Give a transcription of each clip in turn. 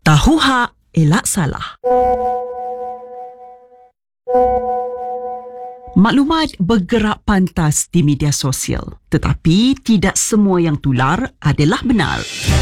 Tahu hak, elak salah. Maklumat bergerak pantas di media sosial, tetapi tidak semua yang tular adalah benar.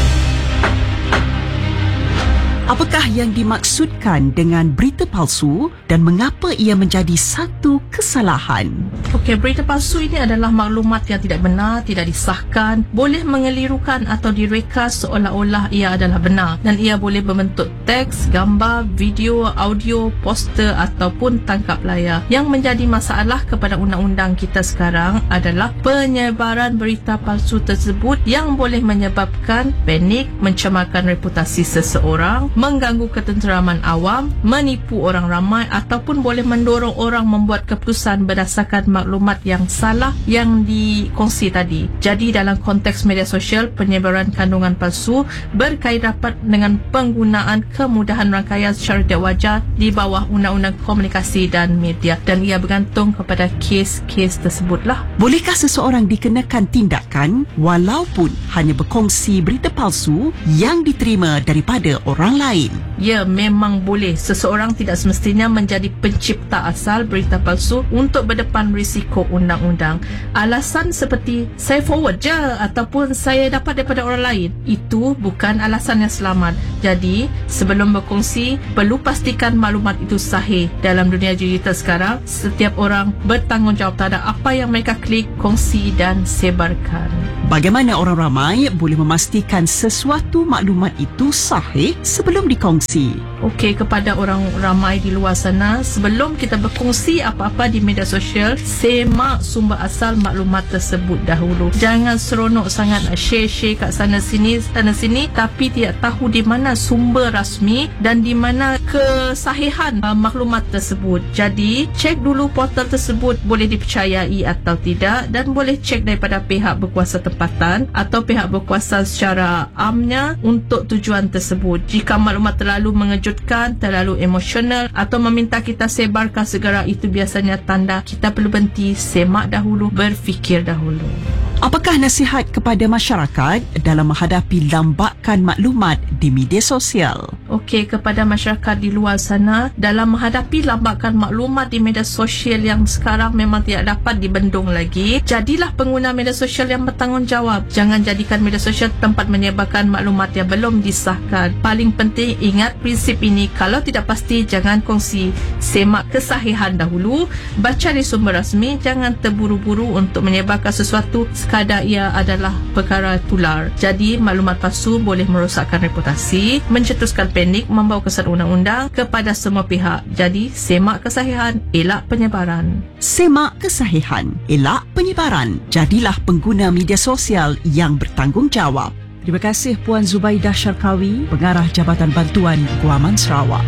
Apakah yang dimaksudkan dengan berita palsu dan mengapa ia menjadi satu kesalahan? Okey, berita palsu ini adalah maklumat yang tidak benar, tidak disahkan, boleh mengelirukan atau direka seolah-olah ia adalah benar, dan ia boleh berbentuk teks, gambar, video, audio, poster ataupun tangkap layar. Yang menjadi masalah kepada undang-undang kita sekarang adalah penyebaran berita palsu tersebut yang boleh menyebabkan panik, mencemarkan reputasi seseorang, mengganggu ketenteraman awam, menipu orang ramai ataupun boleh mendorong orang membuat keputusan berdasarkan maklumat yang salah yang dikongsi tadi. Jadi dalam konteks media sosial, penyebaran kandungan palsu berkait rapat dengan penggunaan kemudahan rangkaian secara tidak wajar di bawah Undang-Undang Komunikasi dan Media, dan ia bergantung kepada kes-kes tersebutlah. Bolehkah seseorang dikenakan tindakan walaupun hanya berkongsi berita palsu yang diterima daripada orang lain? Ya, memang boleh. Seseorang tidak semestinya menjadi pencipta asal berita palsu untuk berdepan risiko undang-undang. Alasan seperti saya forward je ataupun saya dapat daripada orang lain, itu bukan alasan yang selamat. Jadi, sebelum berkongsi, perlu pastikan maklumat itu sahih. Dalam dunia digital sekarang, setiap orang bertanggungjawab terhadap apa yang mereka klik, kongsi dan sebarkan. Bagaimana orang ramai boleh memastikan sesuatu maklumat itu sahih sebelum dikongsi? Okey, kepada orang ramai di luar sana, sebelum kita berkongsi apa-apa di media sosial, semak sumber asal maklumat tersebut dahulu. Jangan seronok sangat share-share kat sana sini, tapi tidak tahu di mana sumber rasmi dan di mana kesahihan maklumat tersebut. Jadi, cek dulu portal tersebut boleh dipercayai atau tidak, dan boleh cek daripada pihak berkuasa tempatan atau pihak berkuasa secara amnya untuk tujuan tersebut. Jika maklumat terlalu mengejutkan, terlalu emosional atau meminta kita sebarkan segera, itu biasanya tanda kita perlu berhenti, semak dahulu, berfikir dahulu. Apakah nasihat kepada masyarakat dalam menghadapi lambakan maklumat di media sosial? Okey, kepada masyarakat di luar sana, dalam menghadapi lambakan maklumat di media sosial yang sekarang memang tidak dapat dibendung lagi, jadilah pengguna media sosial yang bertanggungjawab. Jangan jadikan media sosial tempat menyebarkan maklumat yang belum disahkan. Paling penting, ingat prinsip ini: kalau tidak pasti, jangan kongsi. Semak kesahihan dahulu, baca di sumber rasmi, jangan terburu-buru untuk menyebarkan sesuatu sekadar ia adalah perkara tular. Jadi, maklumat palsu boleh merosakkan reputasi, mencetuskan panik, membawa kesan undang-undang kepada semua pihak. Jadi, semak kesahihan, elak penyebaran. Semak kesahihan, elak penyebaran. Jadilah pengguna media sosial yang bertanggungjawab. Terima kasih Puan Zubaidah Syarkawi, Pengarah Jabatan Bantuan Guaman Sarawak.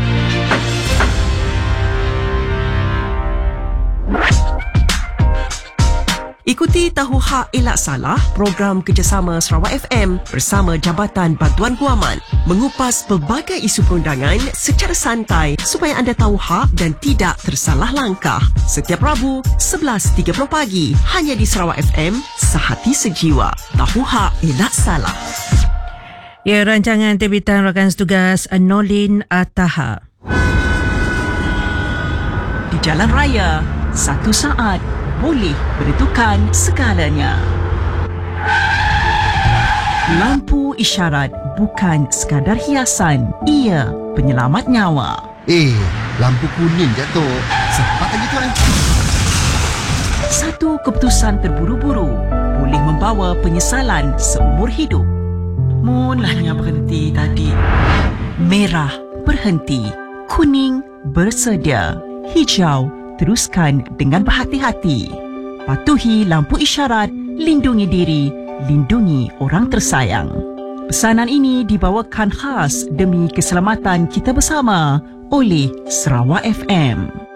Ikuti Tahu Hak Elak Salah, program kerjasama Sarawak FM bersama Jabatan Bantuan Guaman, mengupas pelbagai isu perundangan secara santai supaya anda tahu hak dan tidak tersalah langkah. Setiap Rabu 11.30 pagi hanya di Sarawak FM, sehati sejiwa. Tahu Hak Elak Salah. Ya, rancangan terbitan rakan setugas Nolin Ataha. Di jalan raya, satu saat boleh menentukan segalanya. Lampu isyarat bukan sekadar hiasan, ia penyelamat nyawa. Lampu kuning jatuh. Cepat lagi tuan. Satu keputusan terburu-buru boleh membawa penyesalan seumur hidup. Mulanya berhenti tadi. Merah berhenti, kuning bersedia, hijau teruskan dengan berhati-hati. Patuhi lampu isyarat, lindungi diri, lindungi orang tersayang. Pesanan ini dibawakan khas demi keselamatan kita bersama oleh Sarawak FM.